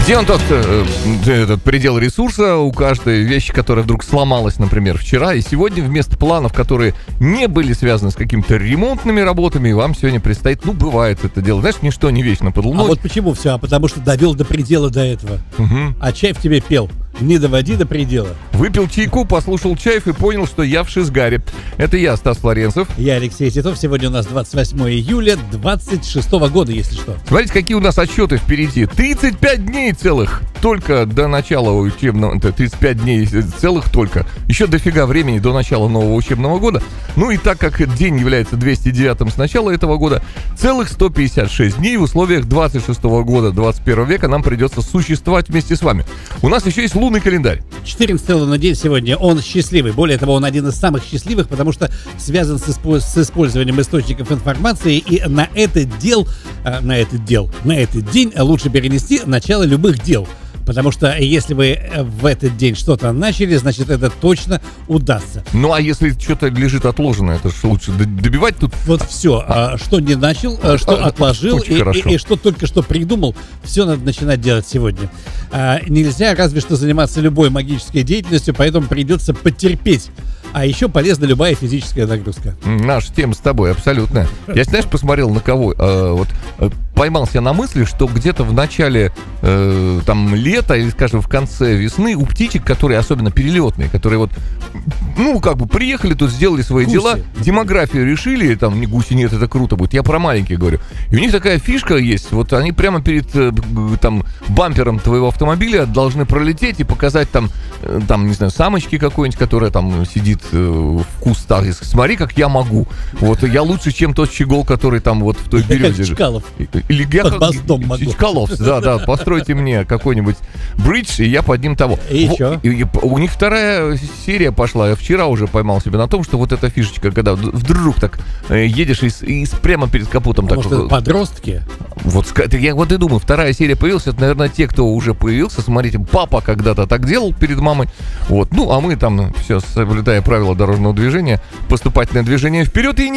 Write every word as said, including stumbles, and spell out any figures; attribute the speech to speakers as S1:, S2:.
S1: Где он тот, э, этот предел ресурса у каждой вещи, которая вдруг сломалась, например, вчера, и сегодня вместо планов, которые не были связаны с какими-то ремонтными работами, вам сегодня предстоит, ну, бывает это дело. Знаешь, ничто не вечно под луной.
S2: А вот почему все? А потому что довел до предела до этого.
S1: Угу.
S2: А Чайф тебе пел: не доводи до предела.
S1: Выпил чайку, послушал Чайф и понял, что я в шизгаре. Это я, Стас Флоренцев.
S2: Я Алексей Титов. Сегодня у нас двадцать восьмое июля двадцать шестого года, если что.
S1: Смотрите, какие у нас отчеты впереди. тридцать пять дней целых только до начала учебного... тридцать пять дней целых только. Еще дофига времени до начала нового учебного года. Ну и так как день является двести девятым с начала этого года, целых сто пятьдесят шесть дней в условиях двадцать шестого года двадцать первого века нам придется существовать вместе с вами. У нас еще есть лунный календарь.
S2: четырнадцатый лунный день сегодня, он счастливый. Более того, он один из самых счастливых, потому что связан с, испо- с использованием источников информации. И на этот дел, э, на этот дел, на этот день лучше перенести начало любых дел. Потому что если вы в этот день что-то начали, значит, это точно удастся.
S1: Ну, а если что-то лежит отложено, это же лучше добивать тут.
S2: Вот все, а, что не начал, а, что отложил и, и, и что только что придумал, все надо начинать делать сегодня. А, нельзя разве что заниматься любой магической деятельностью, поэтому придется потерпеть. А еще полезна любая физическая нагрузка.
S1: Наша тема с тобой, абсолютно. Я, знаешь, посмотрел на кого, э, вот э, поймался на мысли, что где-то в начале э, там лета или, скажем, в конце весны у птичек, которые особенно перелетные, которые вот, ну, как бы приехали тут, сделали свои
S2: Гуси.
S1: дела, демографию решили, там, не гуси, нет, это круто будет, я про маленьких говорю. И у них такая фишка есть, вот они прямо перед э, там бампером твоего автомобиля должны пролететь и показать там, э, там, не знаю, самочки какой-нибудь, которая там сидит в кустах. Смотри, как я могу. Вот я лучше, чем тот щегол, который там вот в той березе.
S2: Чкалов.
S1: Или я
S2: под мостом могу.
S1: Чкалов, да, да. Постройте мне какой-нибудь бридж, и я под ним того.
S2: И еще?
S1: И, и, у них вторая серия пошла. Я вчера уже поймал себя на том, что вот эта фишечка, когда вдруг так э, едешь и, и прямо перед капотом.
S2: А
S1: так,
S2: может, это подростки?
S1: Вот я вот и думаю, вторая серия появилась. Это, наверное, те, кто уже появился. Смотрите, папа когда-то так делал перед мамой. Вот. Ну, а мы там все, соблюдая правила дорожного движения, поступательное движение вперед и не